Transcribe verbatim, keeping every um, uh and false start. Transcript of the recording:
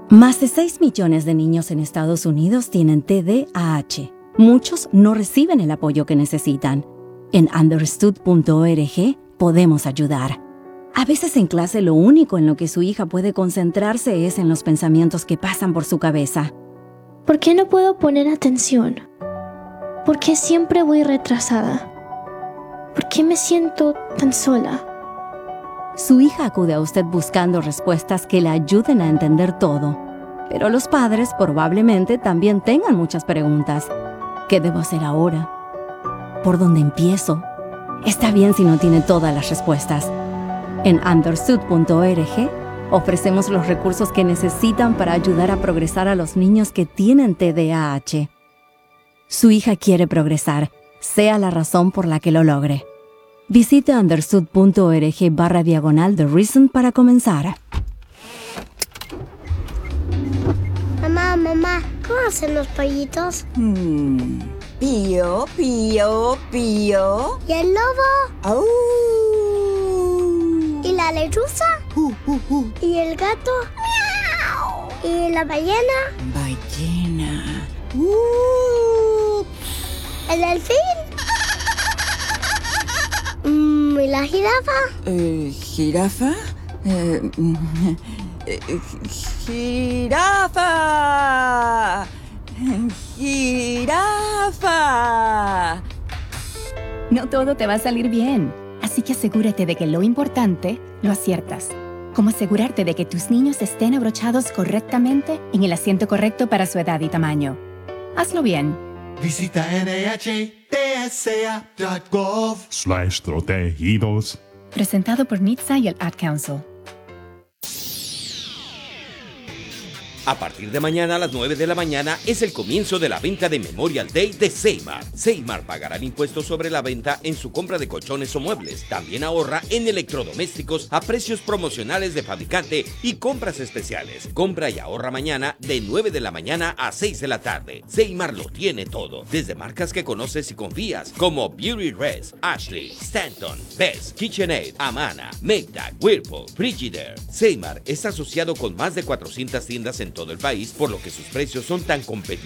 Más de seis millones de niños en Estados Unidos tienen T D A H. Muchos no reciben el apoyo que necesitan. En understood punto org podemos ayudar. A veces en clase lo único en lo que su hija puede concentrarse es en los pensamientos que pasan por su cabeza. ¿Por qué no puedo poner atención? ¿Por qué siempre voy retrasada? ¿Por qué me siento tan sola? Su hija acude a usted buscando respuestas que le ayuden a entender todo. Pero los padres probablemente también tengan muchas preguntas. ¿Qué debo hacer ahora? ¿Por dónde empiezo? Está bien si no tiene todas las respuestas. En understood punto org ofrecemos los recursos que necesitan para ayudar a progresar a los niños que tienen T D A H. Su hija quiere progresar, sea la razón por la que lo logre. Visite understood punto org barra diagonal The Reason para comenzar. Mamá, mamá, ¿cómo hacen los pollitos? Hmm. Pío, pío, pío. ¿Y el lobo? ¡Au! ¿Y la lechuza? Uh, uh, uh. ¿Y el gato? ¡Miau! ¿Y la ballena? Ballena. Uh. ¿El delfín? Mm, ¿Y la jirafa? Eh, ¿Jirafa? Eh, eh, ¡Jirafa! ¡Jirafa! No todo te va a salir bien, así que asegúrate de que lo importante lo aciertas. Como asegurarte de que tus niños estén abrochados correctamente en el asiento correcto para su edad y tamaño. Hazlo bien. Visita nhttsa.gov slash protegidos. Presentado por N H T S A y el Ad Council. A partir de mañana a las nueve de la mañana es el comienzo de la venta de Memorial Day de Seymar. Seymar pagará el impuesto sobre la venta en su compra de colchones o muebles. También ahorra en electrodomésticos a precios promocionales de fabricante y compras especiales. Compra y ahorra mañana de nueve de la mañana a seis de la tarde. Seymar lo tiene todo, desde marcas que conoces y confías, como Beauty Rest, Ashley, Stanton, Best, KitchenAid, Amana, Maytag, Whirlpool, Frigidaire. Seymar está asociado con más de cuatrocientas tiendas en todo el país, por lo que sus precios son tan competitivos